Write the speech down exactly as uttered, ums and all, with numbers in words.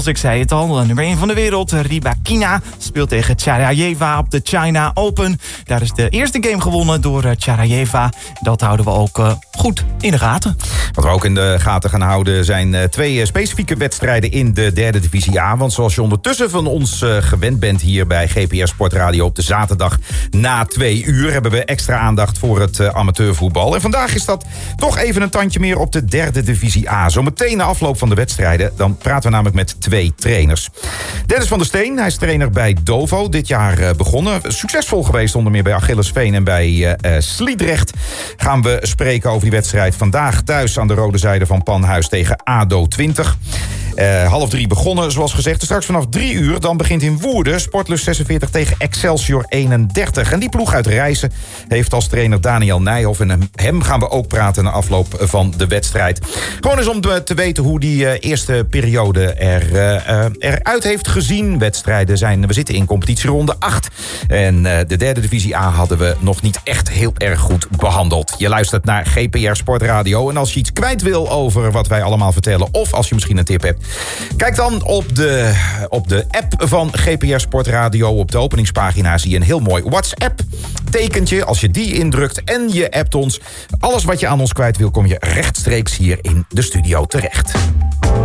Ik zei het al, nummer één van de wereld, Rybakina, speelt tegen Tsarayeva op de China Open. Daar is de eerste game gewonnen door Tsarayeva. Dat houden we ook uh, goed in de gaten. Wat we ook in de gaten gaan houden zijn uh, twee specifieke wedstrijden in de derde divisie A. Want zoals je ondertussen van ons uh, gewend bent hier bij G P R Sportradio op de zaterdag na twee uur... hebben we extra aandacht voor het uh, amateurvoetbal. En vandaag is dat toch even een tandje meer op de derde divisie A. Zometeen na afloop van de wedstrijden, dan praten we namelijk met twee trainers. Dennis van der Steen, hij is trainer bij Dovo. Dit jaar uh, begonnen. Succesvol geweest onder meer bij Achillesveen en bij uh, uh, Sliedrecht. Gaan we spreken over die wedstrijd vandaag thuis aan de rode zijde van Panhuis tegen A D O twintig. Uh, half drie begonnen, zoals gezegd. Straks vanaf drie uur, dan begint in Woerden Sportlust zesenveertig tegen Excelsior eenendertig. En die ploeg uit Rijssen heeft als trainer Daniel Nijhoff. En hem gaan we ook praten na afloop van de wedstrijd. Gewoon eens om te weten hoe die uh, eerste periode er, uh, eruit heeft gezien. Wedstrijden zijn, we zitten in competitieronde acht. En uh, de derde divisie A hadden we nog niet echt heel erg goed behandeld. Je luistert naar G P R Sportradio. En als je iets kwijt wil over wat wij allemaal vertellen, of als je misschien een tip hebt, kijk dan op de, op de app van G P R Sportradio. Op de openingspagina zie je een heel mooi WhatsApp-tekentje. Als je die indrukt en je appt ons, alles wat je aan ons kwijt wil, kom je rechtstreeks hier in de studio terecht.